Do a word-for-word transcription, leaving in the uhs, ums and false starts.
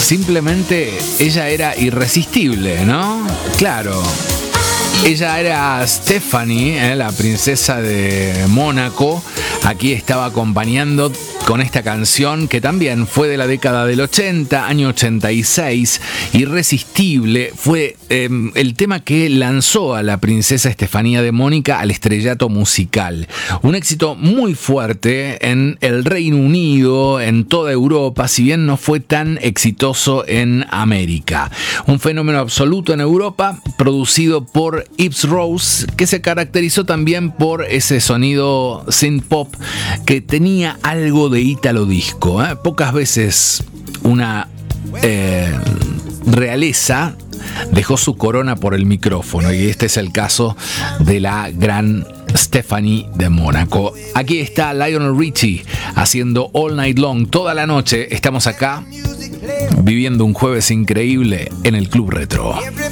simplemente ella era irresistible, ¿no? Claro. Ella era Stephanie, ¿eh? La princesa de Mónaco. Aquí estaba acompañando con esta canción que también fue de la década del ochenta, año ochenta y seis. Irresistible fue eh, el tema que lanzó a la princesa Estefanía de Mónaco al estrellato musical. Un éxito muy fuerte en el Reino Unido, en toda Europa, si bien no fue tan exitoso en América. Un fenómeno absoluto en Europa, producido por Yves Rose, que se caracterizó también por ese sonido synth pop que tenía algo de ítalo disco, ¿eh? Pocas veces una eh, realeza dejó su corona por el micrófono, y este es el caso de la gran Stephanie de Mónaco. Aquí está Lionel Richie haciendo All Night Long, toda la noche. Estamos acá viviendo un jueves increíble en el Club Retro.